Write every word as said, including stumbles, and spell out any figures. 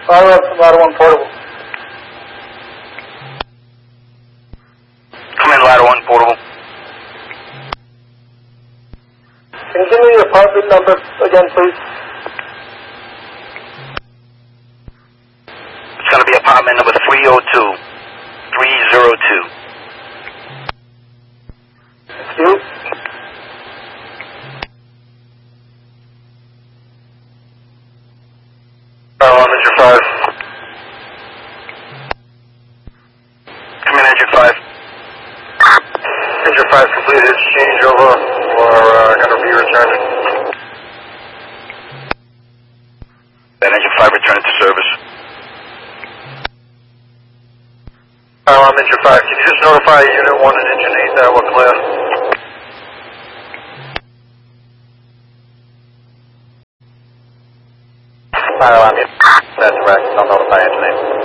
Fire up Ladder one portable. Come in, Ladder one portable. Can you give me your apartment number again, please? It's going to be apartment number three oh two. three oh two. Thank you. Oh, I'm engine five. Come in, engine five. Engine five completed its changeover. We're uh, going to be returning. Then engine five returning to service. Oh, I'm engine five. Can you just notify unit one and engine eight that we're clear? Oh, I'm in. That's correct. I'll notify engine eight.